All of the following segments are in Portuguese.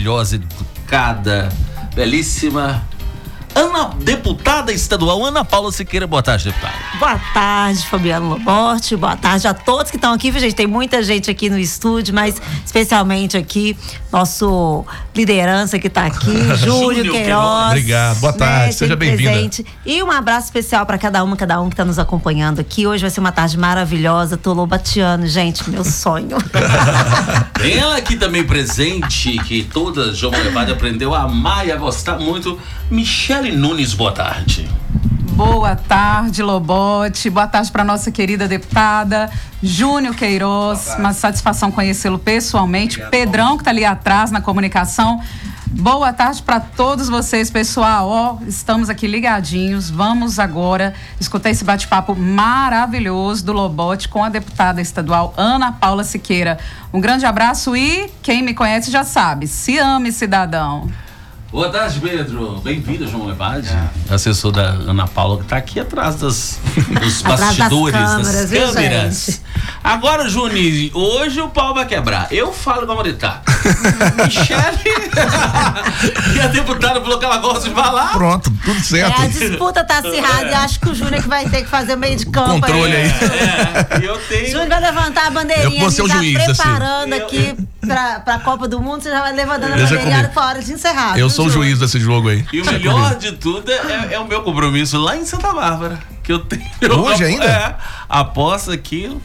maravilhosa, educada, belíssima. Deputada estadual Ana Paula Siqueira. Boa tarde, deputada. Boa tarde, Fabiano Loborti. Boa tarde a todos que estão aqui, viu, gente? Tem muita gente aqui no estúdio, mas especialmente aqui, nosso liderança que está aqui, Júlio Queiroz. Obrigado, boa tarde, seja bem-vinda. E um abraço especial para cada um que está nos acompanhando aqui. Hoje vai ser uma tarde maravilhosa. Tô lobateando, gente, meu sonho. Tem ela aqui também presente, que toda João Levade aprendeu a amar e a gostar muito, Michele Nunes. Boa tarde. Boa tarde, Lobote. Boa tarde para nossa querida deputada Júnior Queiroz. Uma satisfação conhecê-lo pessoalmente. Obrigado. Pedrão, que está ali atrás na comunicação. Boa tarde para todos vocês, pessoal. Estamos aqui ligadinhos. Vamos agora escutar esse bate-papo maravilhoso do Lobote com a deputada estadual Ana Paula Siqueira. Um grande abraço e quem me conhece já sabe, se ame, cidadão. Boa tarde, Pedro. Bem-vindo, João Levade. Assessor da Ana Paula, que está aqui atrás dos bastidores, das câmeras. Agora, Juninho, hoje o pau vai quebrar. Eu falo igual a Maritá. Michele e a deputada falou que ela gosta de falar. Pronto, tudo certo. A disputa tá acirrada e acho que o Júnior que vai ter que fazer meio de campo. Controle aí. Eu tenho. Júnior vai levantar a bandeirinha. Eu vou ser o juiz, preparando aqui pra Copa do Mundo, você já vai levantando a bandeirinha para a hora de encerrar. Eu sou o juiz desse jogo aí. E o melhor de tudo é o meu compromisso lá em Santa Bárbara, que eu tenho. Hoje ainda? Aposta aqui.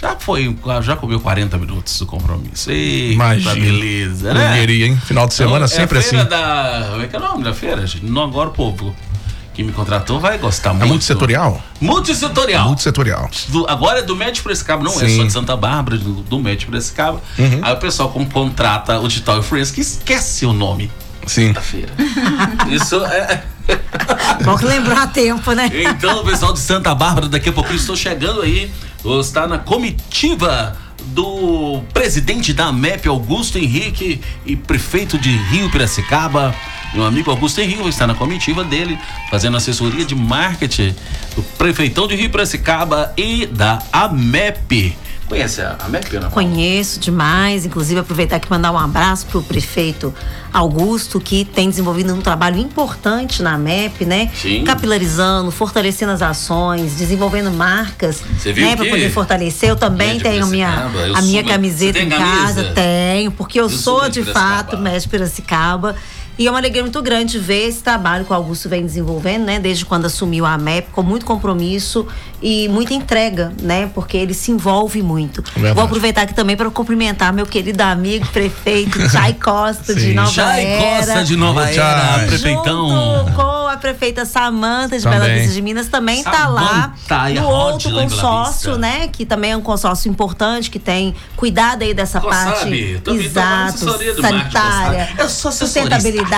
Já comeu 40 minutos do compromisso. Imagina. Beleza, né? Correria, hein? Final de semana sempre assim. Como é que é o nome da feira, gente? Não, agora o povo que me contratou vai gostar muito. É multissetorial? Multissetorial. Agora é do Médio Piracicaba, não é só de Santa Bárbara, do Médio Piracicaba. Aí o pessoal contrata o Digital Influencer que esquece o nome. Sim. Da feira. Isso é. Bom que lembrou a tempo, né? Então, o pessoal de Santa Bárbara, daqui a pouquinho estou chegando aí. Está na comitiva do presidente da AMEP, Augusto Henrique, e prefeito de Rio Piracicaba. Meu amigo Augusto Henrique está na comitiva dele, fazendo assessoria de marketing do prefeitão de Rio Piracicaba e da AMEP. Conhece a AMEP, Ana Paula? Conheço demais, inclusive aproveitar aqui e mandar um abraço pro prefeito Augusto, que tem desenvolvido um trabalho importante na AMEP, né? Sim. Capilarizando, fortalecendo as ações, desenvolvendo marcas, né? Para poder fortalecer. Eu também tenho a minha camiseta em casa, tenho, porque eu sou de fato Médio Piracicaba. E é uma alegria muito grande ver esse trabalho que o Augusto vem desenvolvendo, né? Desde quando assumiu a AMEP, com muito compromisso e muita entrega, né? Porque ele se envolve muito. Verdade. Vou aproveitar aqui também para cumprimentar meu querido amigo prefeito Chay Costa de Nova Era. Costa de Nova Era, prefeitão. Junto com a prefeita Samanta de Bela Vista de Minas, também está lá no outro consórcio, né? Que também é um consórcio importante, que tem cuidado aí dessa parte. Exato, sanitária, sustentabilidade.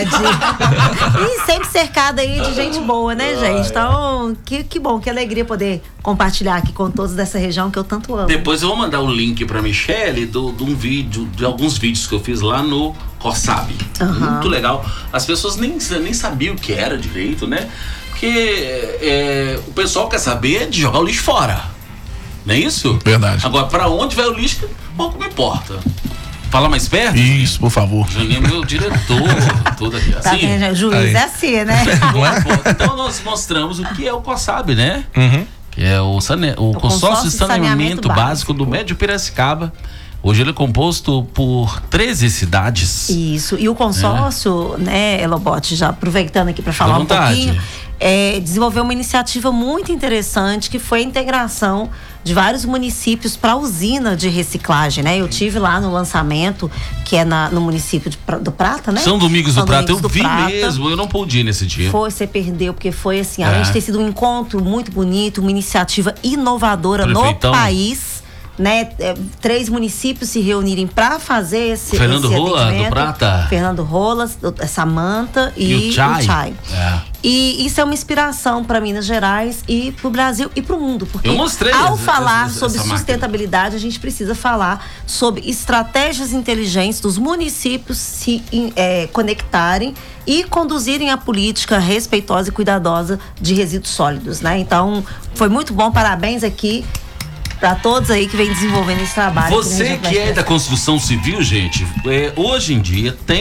E sempre cercada aí de gente boa, né, gente? Então, que bom, que alegria poder compartilhar aqui com todos dessa região que eu tanto amo. Depois eu vou mandar o link pra Michele de alguns vídeos que eu fiz lá no Corsab. Muito legal. As pessoas nem sabiam o que era direito, né? Porque o pessoal quer saber de jogar o lixo fora. Não é isso? Verdade. Agora, pra onde vai o lixo, pouco me importa. Fala mais perto? Isso, por favor. Juninho é meu diretor, tudo aqui. Tá Assim? vendo? Juiz é assim, né? Então nós mostramos o que é o Corsab, né? Que é o Consórcio de Saneamento Básico do Médio Piracicaba. Hoje ele é composto por 13 cidades. Isso, e o consórcio, né, Lobote, já aproveitando aqui para falar um pouquinho, desenvolveu uma iniciativa muito interessante, que foi a integração de vários municípios para a usina de reciclagem, né? Eu tive lá no lançamento, que é no município do Prata, né? São Domingos do Prata, eu vi mesmo, eu não pude ir nesse dia. Você perdeu, porque foi assim, além de ter sido um encontro muito bonito, uma iniciativa inovadora no país, né? 3 municípios se reunirem para fazer esse Fernando Rola do Prata, Fernando Rola, Samanta e o Chay. E isso é uma inspiração para Minas Gerais e para o Brasil e para o mundo, porque ao falar sobre sustentabilidade, a gente precisa falar sobre estratégias inteligentes dos municípios se conectarem e conduzirem a política respeitosa e cuidadosa de resíduos sólidos, né? Então, foi muito bom, parabéns aqui para todos aí que vem desenvolvendo esse trabalho. Você que é da construção civil, gente, hoje em dia tem